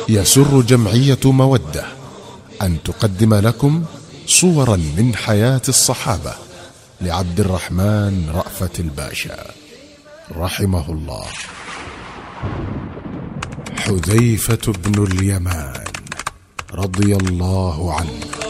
يسر جمعية مودة أن تقدم لكم صورا من حياة الصحابة لعبد الرحمن رأفت الباشا رحمه الله. حذيفة بن اليمان رضي الله عنه